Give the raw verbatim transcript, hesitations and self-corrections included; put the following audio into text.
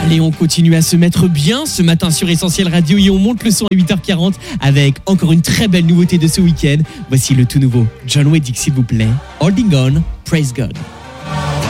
Allez, on continue à se mettre bien ce matin sur Essentiel Radio et on monte le son à huit heures quarante avec encore une très belle nouveauté de ce week-end. Voici le tout nouveau John Weddick, s'il vous plaît. Holding On, Praise God.